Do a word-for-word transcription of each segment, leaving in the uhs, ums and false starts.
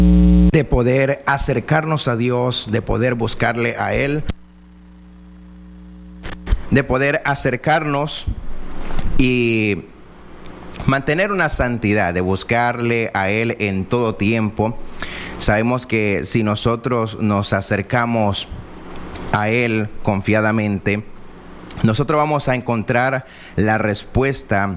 de poder acercarnos a Dios, de poder buscarle a Él, de poder acercarnos y mantener una santidad, de buscarle a Él en todo tiempo. Sabemos que si nosotros nos acercamos a Él confiadamente, nosotros vamos a encontrar la respuesta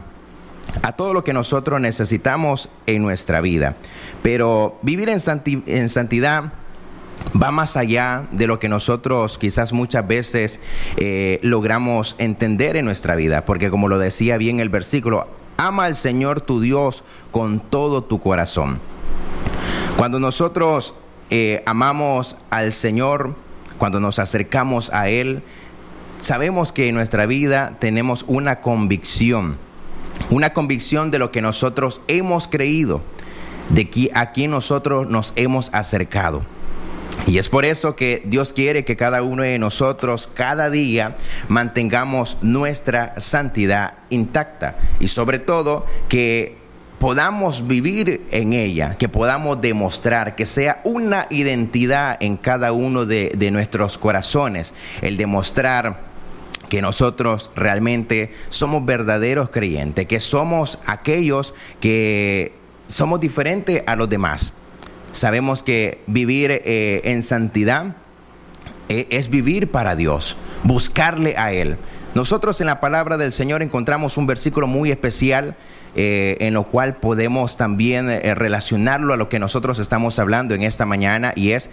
a todo lo que nosotros necesitamos en nuestra vida. Pero vivir en, santi- en santidad va más allá de lo que nosotros quizás muchas veces eh, logramos entender en nuestra vida, porque como lo decía bien el versículo, ama al Señor tu Dios con todo tu corazón. Cuando nosotros eh, amamos al Señor, cuando nos acercamos a Él, sabemos que en nuestra vida tenemos una convicción, una convicción de lo que nosotros hemos creído, de qui- a quien nosotros nos hemos acercado. Y es por eso que Dios quiere que cada uno de nosotros cada día mantengamos nuestra santidad intacta y sobre todo que podamos vivir en ella, que podamos demostrar, que sea una identidad en cada uno de, de nuestros corazones, el demostrar que nosotros realmente somos verdaderos creyentes, que somos aquellos que somos diferentes a los demás. Sabemos que vivir eh, en santidad eh, es vivir para Dios, buscarle a Él. Nosotros en la palabra del Señor encontramos un versículo muy especial eh, en lo cual podemos también eh, relacionarlo a lo que nosotros estamos hablando en esta mañana, y es: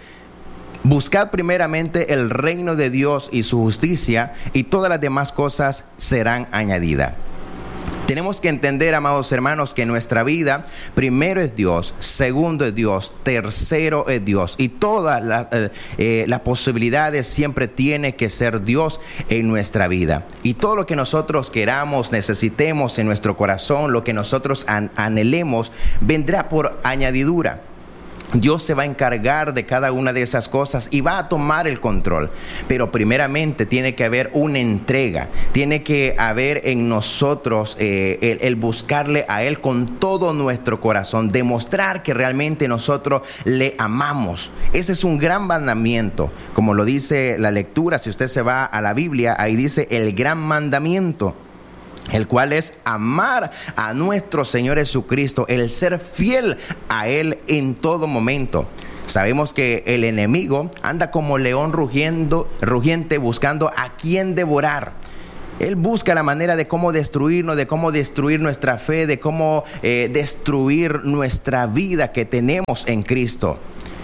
buscad primeramente el reino de Dios y su justicia, y todas las demás cosas serán añadidas. Tenemos que entender, amados hermanos, que nuestra vida primero es Dios, segundo es Dios, tercero es Dios, y todas las, eh, eh, las posibilidades siempre tiene que ser Dios en nuestra vida. Y todo lo que nosotros queramos, necesitemos en nuestro corazón, lo que nosotros an- anhelemos, vendrá por añadidura. Dios se va a encargar de cada una de esas cosas y va a tomar el control. Pero primeramente tiene que haber una entrega. Tiene que haber en nosotros eh, el, el buscarle a Él con todo nuestro corazón. Demostrar que realmente nosotros le amamos. Ese es un gran mandamiento. Como lo dice la lectura, si usted se va a la Biblia, ahí dice el gran mandamiento, el cual es amar a nuestro Señor Jesucristo, el ser fiel a Él en todo momento. Sabemos que el enemigo anda como león rugiendo, rugiente, buscando a quien devorar. Él busca la manera de cómo destruirnos, de cómo destruir nuestra fe, de cómo eh, destruir nuestra vida que tenemos en Cristo.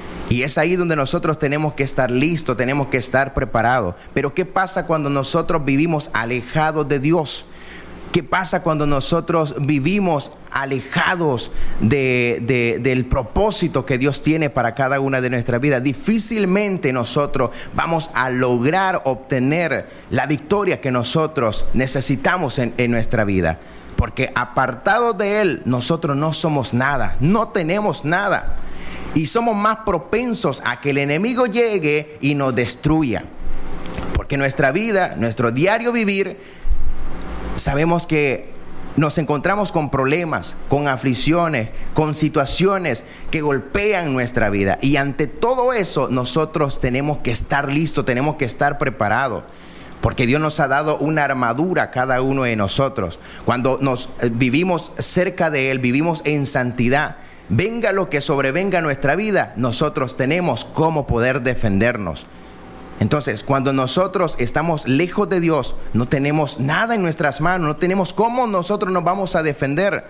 Y es ahí donde nosotros tenemos que estar listos, tenemos que estar preparados. Pero ¿qué pasa cuando nosotros vivimos alejados de Dios? ¿Qué pasa cuando nosotros vivimos alejados de, de, del propósito que Dios tiene para cada una de nuestras vidas? Difícilmente nosotros vamos a lograr obtener la victoria que nosotros necesitamos en, en nuestra vida. Porque apartados de Él, nosotros no somos nada, no tenemos nada. Y somos más propensos a que el enemigo llegue y nos destruya. Porque nuestra vida, nuestro diario vivir, sabemos que nos encontramos con problemas, con aflicciones, con situaciones que golpean nuestra vida. Y ante todo eso nosotros tenemos que estar listos, tenemos que estar preparados. Porque Dios nos ha dado una armadura a cada uno de nosotros. Cuando nos eh, vivimos cerca de Él, vivimos en santidad, venga lo que sobrevenga nuestra vida, nosotros tenemos cómo poder defendernos. Entonces, cuando nosotros estamos lejos de Dios, no tenemos nada en nuestras manos, no tenemos cómo nosotros nos vamos a defender.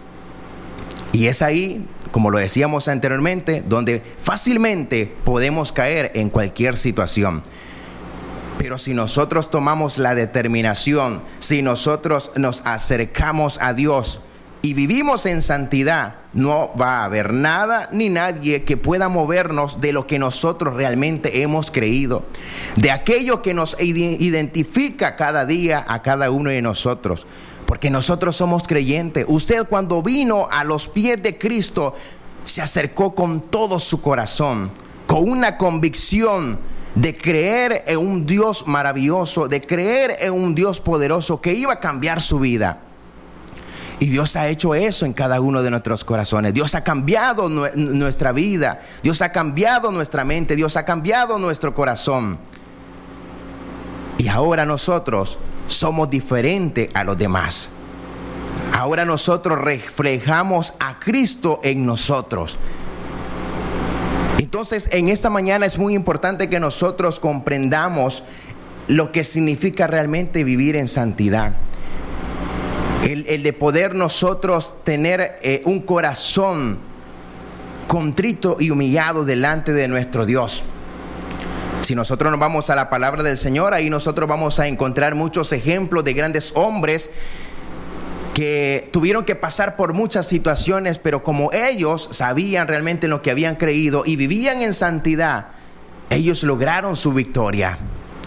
Y es ahí, como lo decíamos anteriormente, donde fácilmente podemos caer en cualquier situación. Pero si nosotros tomamos la determinación, si nosotros nos acercamos a Dios y vivimos en santidad, no va a haber nada ni nadie que pueda movernos de lo que nosotros realmente hemos creído, de aquello que nos identifica cada día a cada uno de nosotros, porque nosotros somos creyentes. Usted, cuando vino a los pies de Cristo, se acercó con todo su corazón, con una convicción de creer en un Dios maravilloso, de creer en un Dios poderoso que iba a cambiar su vida. Y Dios ha hecho eso en cada uno de nuestros corazones. Dios ha cambiado nu- nuestra vida. Dios ha cambiado nuestra mente. Dios ha cambiado nuestro corazón. Y ahora nosotros somos diferentes a los demás. Ahora nosotros reflejamos a Cristo en nosotros. Entonces, en esta mañana es muy importante que nosotros comprendamos lo que significa realmente vivir en santidad. El, el de poder nosotros tener eh, un corazón contrito y humillado delante de nuestro Dios. Si nosotros nos vamos a la palabra del Señor, ahí nosotros vamos a encontrar muchos ejemplos de grandes hombres que tuvieron que pasar por muchas situaciones, pero como ellos sabían realmente en lo que habían creído y vivían en santidad, ellos lograron su victoria.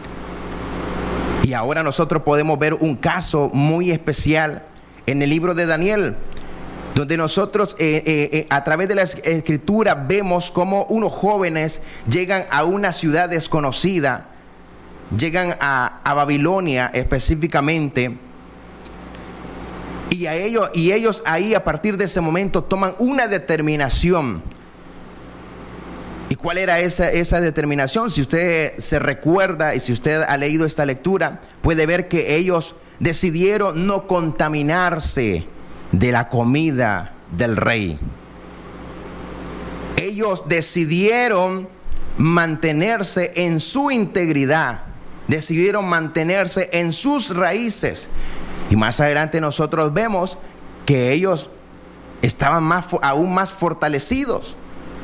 Y ahora nosotros podemos ver un caso muy especial en el libro de Daniel, donde nosotros eh, eh, eh, a través de la escritura vemos cómo unos jóvenes llegan a una ciudad desconocida, llegan a, a Babilonia específicamente, y a ellos, y ellos ahí a partir de ese momento toman una determinación. ¿Y cuál era esa, esa determinación? Si usted se recuerda y si usted ha leído esta lectura, puede ver que ellos decidieron no contaminarse de la comida del rey. Ellos decidieron mantenerse en su integridad, decidieron mantenerse en sus raíces. Y más adelante nosotros vemos que ellos estaban más, aún más fortalecidos.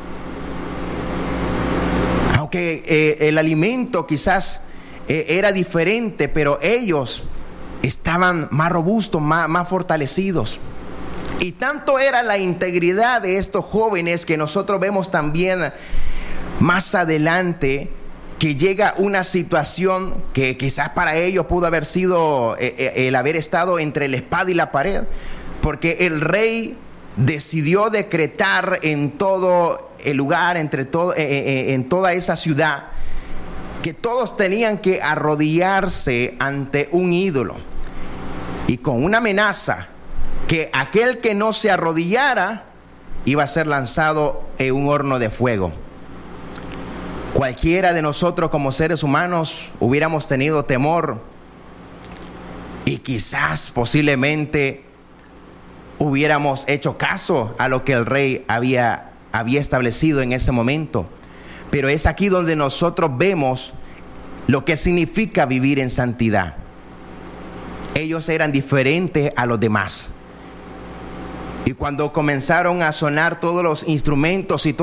Aunque eh, el alimento quizás eh, era diferente, pero ellos estaban más robustos, más, más fortalecidos. Y tanto era la integridad de estos jóvenes que nosotros vemos también más adelante que llega una situación que quizás para ellos pudo haber sido eh, eh, el haber estado entre la espada y la pared, porque el rey decidió decretar en todo el lugar, entre todo, eh, eh, en toda esa ciudad, que todos tenían que arrodillarse ante un ídolo, y con una amenaza que aquel que no se arrodillara iba a ser lanzado en un horno de fuego. Cualquiera de nosotros como seres humanos hubiéramos tenido temor y quizás posiblemente hubiéramos hecho caso a lo que el rey había, había establecido en ese momento. Pero es aquí donde nosotros vemos lo que significa vivir en santidad. Ellos eran diferentes a los demás. Y cuando comenzaron a sonar todos los instrumentos y todo